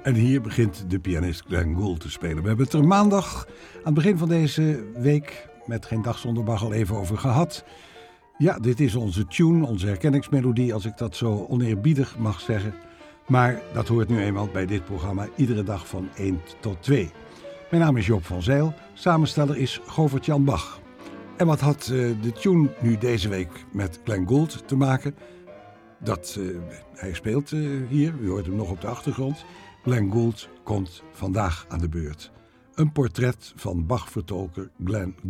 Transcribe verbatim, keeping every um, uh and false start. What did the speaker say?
En hier begint de pianist Glenn Gould te spelen. We hebben het er maandag aan het begin van deze week met Geen Dag Zonder Bach al even over gehad. Ja, dit is onze tune, onze herkenningsmelodie, als ik dat zo oneerbiedig mag zeggen. Maar dat hoort nu eenmaal bij dit programma iedere dag van één tot twee. Mijn naam is Joop van Zijl, samensteller is Govert-Jan Bach. En wat had uh, de tune nu deze week met Glenn Gould te maken? Dat, uh, hij speelt uh, hier, u hoort hem nog op de achtergrond. Glenn Gould komt vandaag aan de beurt. Een portret van Bach-vertolker Glenn